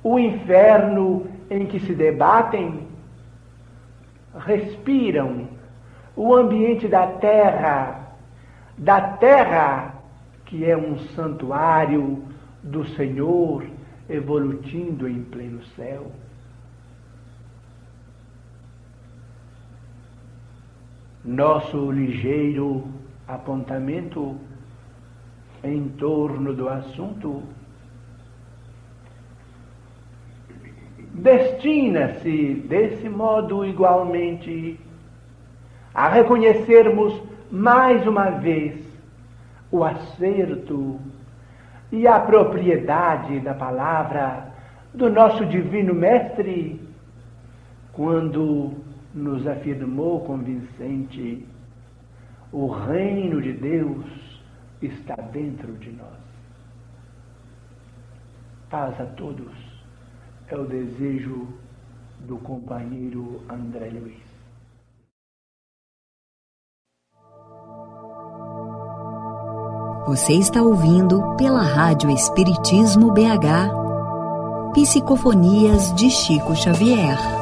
o inferno em que se debatem, respiram o ambiente da terra que é um santuário do Senhor evolutindo em pleno céu. Nosso ligeiro apontamento em torno do assunto destina-se, desse modo, igualmente, a reconhecermos mais uma vez o acerto e a propriedade da palavra do nosso Divino Mestre, quando nos afirmou convincente: o reino de Deus está dentro de nós. Paz a todos, é o desejo do companheiro André Luiz. Você está ouvindo pela Rádio Espiritismo BH, Psicofonias de Chico Xavier.